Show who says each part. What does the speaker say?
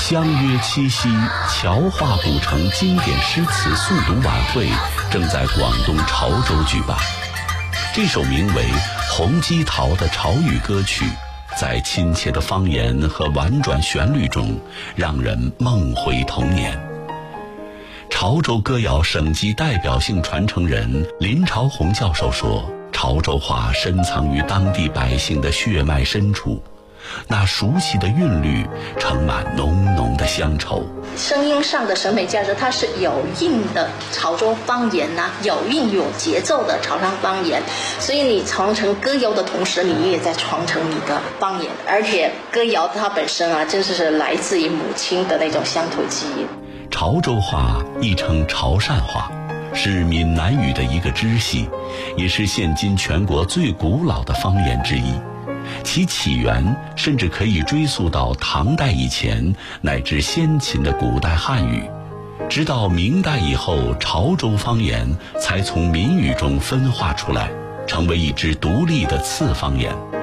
Speaker 1: 相约七夕侨话古城经典诗词诵读晚会正在广东潮州举办。这首名为《红鸡桃》的潮语歌曲，在亲切的方言和婉转旋律中，让人梦回童年。潮州歌谣省级代表性传承人林朝红教授说，潮州话深藏于当地百姓的血脉深处，那熟悉的韵律盛满浓浓的乡愁。
Speaker 2: 声音上的审美价值，它是有韵的潮州方言呐，有韵有节奏的潮州方言，所以你传承歌谣的同时，你也在传承你的方言，而且歌谣它本身啊，真是来自于母亲的那种乡土记忆。
Speaker 1: 潮州话亦称潮汕话，是闽南语的一个支系，也是现今全国最古老的方言之一。其起源甚至可以追溯到唐代以前，乃至先秦的古代汉语。直到明代以后，潮州方言才从闽语中分化出来，成为一支独立的次方言。